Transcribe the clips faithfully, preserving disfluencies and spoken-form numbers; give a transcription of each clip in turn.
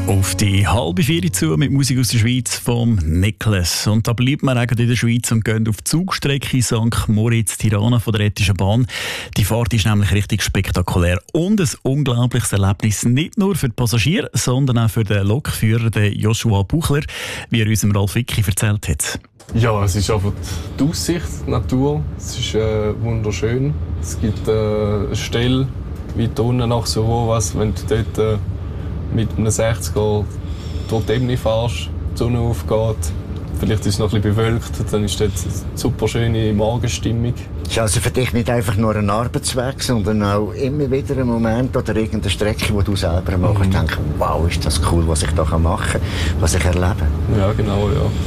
Auf die halbe Vier zu mit Musik aus der Schweiz vom Nicholas. Und da bleibt man eigentlich in der Schweiz und geht auf die Zugstrecke Sankt Moritz-Tirana von der Rätischen Bahn. Die Fahrt ist nämlich richtig spektakulär und ein unglaubliches Erlebnis. Nicht nur für die Passagiere, sondern auch für den Lokführer, den Joshua Buchler, wie er unserem Ralf Wicki erzählt hat. Ja, es ist einfach die Aussicht, die Natur. Es ist äh, wunderschön. Es gibt äh, eine Stelle weit unten nach Surowas, wenn du dort äh, mit einem sechziger durch die Ebene fährst, die Sonne aufgeht. Vielleicht ist es noch ein bisschen bewölkt, dann ist dort eine super schöne Morgenstimmung. Es ist also für dich nicht einfach nur ein Arbeitsweg, sondern auch immer wieder ein Moment oder irgendeine Strecke, wo du selber machst und mhm. denkst, wow, ist das cool, was ich da machen kann, was ich erlebe. Ja, genau,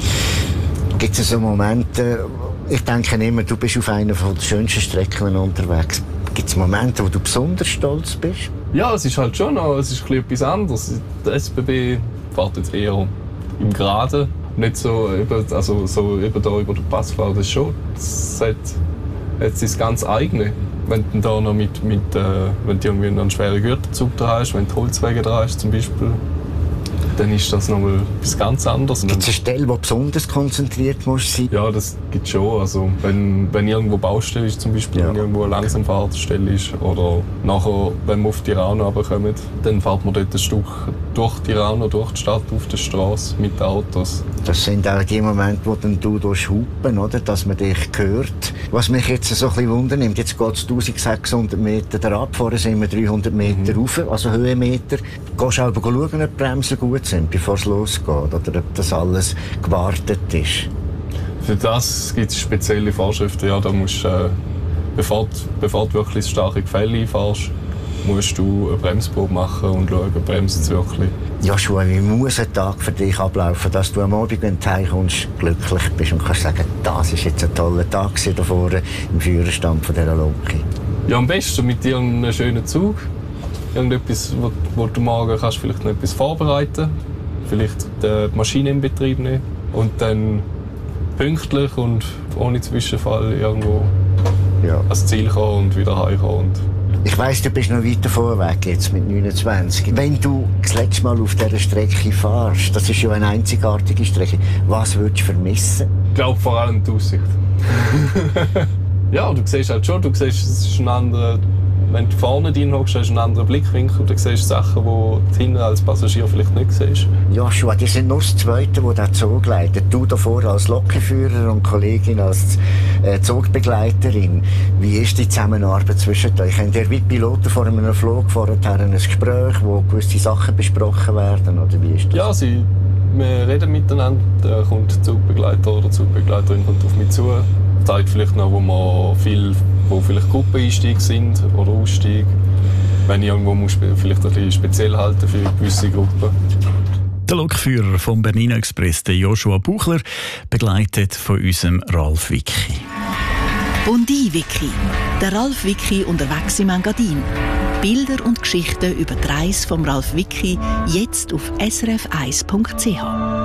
ja. Gibt es so Momente, ich denke immer, du bist auf einer der schönsten Strecken unterwegs. Gibt es Momente, wo du besonders stolz bist? Ja, es ist halt schon noch, es ist ein bisschen etwas anderes. Der S B B fährt jetzt eher im Geraden, nicht so über, also so über, da, über den Pass fährt. Das schon, es hat, hat sein ganz eigene. Wenn du da noch mit, mit äh, wenn du irgendwie einen schweren Güterzug da hast, wenn du Holzwege da hast zum Beispiel, dann ist das nochmal etwas ganz anderes. Gibt es eine Stelle, wo besonders konzentriert musst sein? Ja, das gibt es schon. Also, wenn, wenn irgendwo Baustelle ist, zum Beispiel, ja. wenn irgendwo eine Langsamfahrtstelle ist, oder nachher, wenn wir auf Tirana runterkommen, dann fährt man dort ein Stück durch Tirana, durch die Stadt, auf der Straße mit den Autos. Das sind auch die Momente, wo dann du hupen, oder, dass man dich hört. Was mich jetzt so ein bisschen wundernimmt, jetzt geht es eintausendsechshundert Meter herab, vorher sind wir dreihundert Meter mhm. rauf, also Höhenmeter. Gehst du auch schauen, ob die Bremsen gut sind, bevor es losgeht, oder ob das alles gewartet ist? Für das gibt es spezielle Vorschriften. Ja, da musst, äh, bevor, bevor du wirklich starke Gefälle einfahrst, musst du eine Bremsprobe machen und schauen, bremst es wirklich. Joshua, wie muss ein Tag für dich ablaufen, dass du am Abend, wenn du heimkommst, glücklich bist und kannst sagen, das war jetzt ein toller Tag da vorne im Führerstand von dieser Loki? Ja, am besten mit dir einen schönen Zug. Irgendetwas, wo, wo du morgen kannst vielleicht noch etwas vorbereiten, vielleicht die Maschine in Betrieb nehmen und dann pünktlich und ohne Zwischenfall irgendwo ja. ans Ziel kommen und wieder heimkommen. Ich weiss, du bist noch weiter vorweg jetzt mit neunundzwanzig. Wenn du das letzte Mal auf dieser Strecke fährst, das ist ja eine einzigartige Strecke, was würdest du vermissen? Ich glaube vor allem die Aussicht. Ja, du siehst halt schon, du siehst, es ist ein anderer. Wenn du vorne drin hockst, hast du einen anderen Blickwinkel und dann siehst du Sachen, die du hinten als Passagier vielleicht nicht siehst. Joshua, die sind nur das Zweite, das den Zug leitet. Du davor als Lokführer und Kollegin als äh, Zugbegleiterin. Wie ist die Zusammenarbeit zwischen euch? Habt ihr wie Piloten vor einem Flug vorher ein Gespräch, wo gewisse Sachen besprochen werden? Oder wie ist das? Ja, sie, wir reden miteinander. Da kommt der Zugbegleiter oder die Zugbegleiterin kommt auf mich zu. Zeigt vielleicht noch, wo wir viel, wo vielleicht Gruppeneinstieg sind oder Ausstieg. Wenn ich irgendwo muss, vielleicht ein bisschen speziell halten für gewisse Gruppen. Der Lokführer vom Bernina Express, der Joshua Buchler, begleitet von unserem Ralf Wicki. Bondi Wicki, der Ralf Wicki unterwegs im Engadin. Bilder und Geschichten über die Reise von Ralf Wicki jetzt auf s r f eins punkt c h.